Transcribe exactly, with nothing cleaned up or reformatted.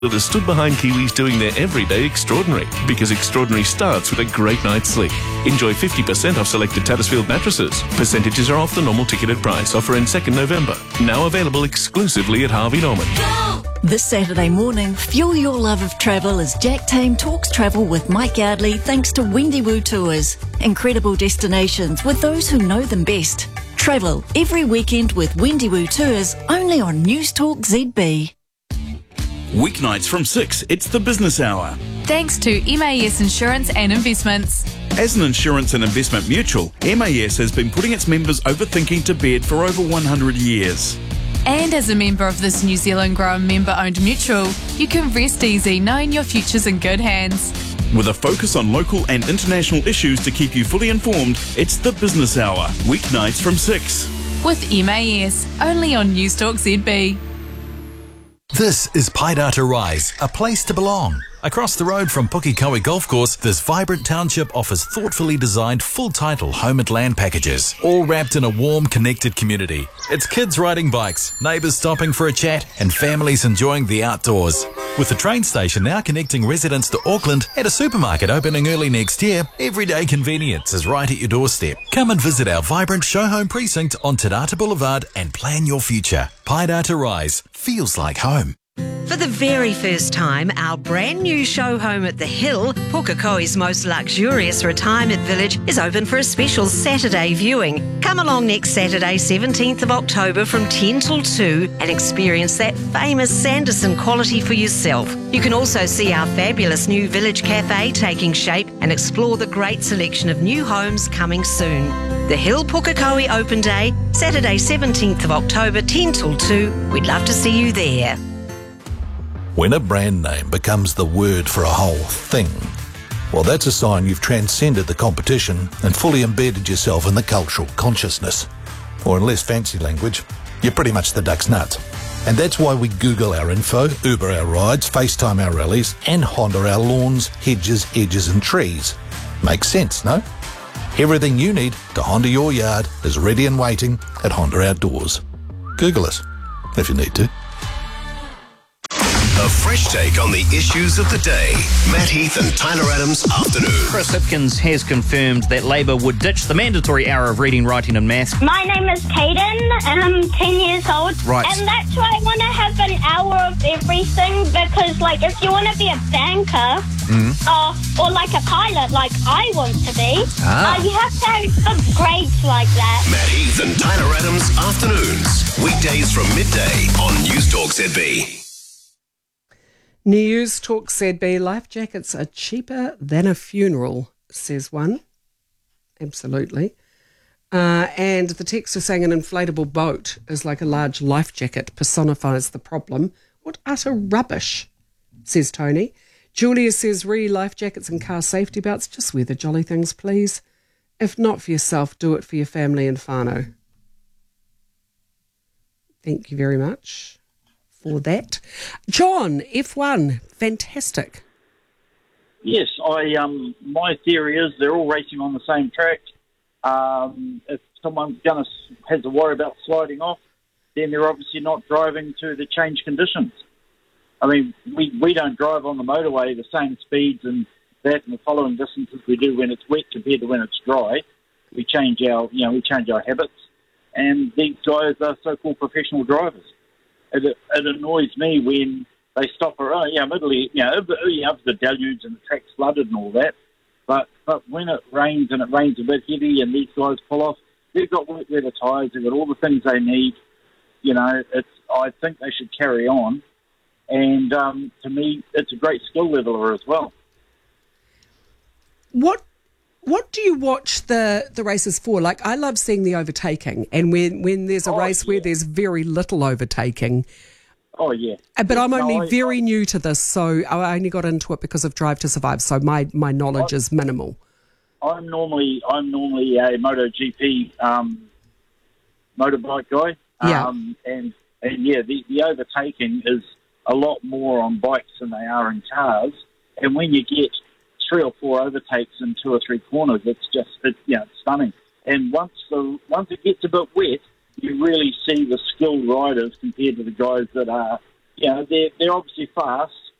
that has stood behind Kiwis doing their everyday extraordinary, because extraordinary starts with a great night's sleep. Enjoy fifty percent off selected Tattersfield mattresses. Percentages are off the normal ticketed price. Offer in second November. Now available exclusively at Harvey Norman. This Saturday morning, fuel your love of travel as Jack Tame talks travel with Mike Yardley thanks to Wendiwoo Tours. Incredible destinations with those who know them best. Travel every weekend with Wendiwoo Tours, only on News Talk Z B. Weeknights from six, it's the Business Hour. Thanks to M A S Insurance and Investments. As an insurance and investment mutual, M A S has been putting its members over thinking to bed for over one hundred years. And as a member of this New Zealand grown member-owned mutual, you can rest easy knowing your future's in good hands. With a focus on local and international issues to keep you fully informed, it's the Business Hour, weeknights from six. With M A S, only on News Talk Z B. This is Paidata Rise, a place to belong. Across the road from Pukekohe Golf Course, this vibrant township offers thoughtfully designed full-title home and land packages, all wrapped in a warm, connected community. It's kids riding bikes, neighbours stopping for a chat, and families enjoying the outdoors. With the train station now connecting residents to Auckland and a supermarket opening early next year, everyday convenience is right at your doorstep. Come and visit our vibrant show home precinct on Te Rata Boulevard and plan your future. Paidata Rise feels like home. For the very first time, our brand new show home at the Hill, Pukekohe's most luxurious retirement village, is open for a special Saturday viewing. Come along next Saturday, seventeenth of October from ten till two and experience that famous Sanderson quality for yourself. You can also see our fabulous new village cafe taking shape and explore the great selection of new homes coming soon. The Hill Pukekohe Open Day, Saturday seventeenth of October, ten till two. We'd love to see you there. When a brand name becomes the word for a whole thing, well, that's a sign you've transcended the competition and fully embedded yourself in the cultural consciousness. Or in less fancy language, you're pretty much the duck's nuts. And that's why we Google our info, Uber our rides, FaceTime our rallies, and Honda our lawns, hedges, edges and trees. Makes sense, no? Everything you need to Honda your yard is ready and waiting at Honda Outdoors. Google us, if you need to. A fresh take on the issues of the day. Matt Heath and Tyler Adams Afternoon. Chris Hipkins has confirmed that Labor would ditch the mandatory hour of reading, writing and maths. My name is Caden and I'm ten years old. Right. And that's why I want to have an hour of everything because, like, if you want to be a banker mm. uh, or like a pilot like I want to be, ah. uh, you have to have good grades like that. Matt Heath and Tyler Adams Afternoons. Weekdays from midday on News Talk Z B. News Talk Z B, life jackets are cheaper than a funeral, says one. Absolutely. Uh, and the text is saying an inflatable boat is like a large life jacket, personifies the problem. What utter rubbish, says Tony. Julia says, re life jackets and car safety belts, just wear the jolly things, please. If not for yourself, do it for your family and whānau. Thank you very much for that. John, F one, fantastic. Yes, I. Um, my theory is they're all racing on the same track. Um, if someone's going to has to worry about sliding off, then they're obviously not driving to the changed conditions. I mean, we, we don't drive on the motorway the same speeds and that and the following distances we do when it's wet compared to when it's dry. We change our, you know, we change our habits, and these guys are so-called professional drivers. It, it annoys me when they stop around, yeah, middle, you know, up the deluge and the track's flooded and all that. But but when it rains and it rains a bit heavy and these guys pull off, they've got wet weather tyres, they've got all the things they need. You know, it's I think they should carry on. And um, to me, it's a great skill leveler as well. What What do you watch the, the races for? Like, I love seeing the overtaking, and when, when there's a oh, race yeah. where there's very little overtaking. Oh, yeah. But I'm only no, I, very I, new to this, so I only got into it because of Drive to Survive, so my, my knowledge I, is minimal. I'm normally I'm normally a MotoGP um, motorbike guy. Yeah. Um, and, and, yeah, the, the overtaking is a lot more on bikes than they are in cars. And when you get three or four overtakes in two or three corners, it's just, it's, you know, it's stunning. And once the once it gets a bit wet, you really see the skilled riders compared to the guys that are, you know, they're, they're obviously fast,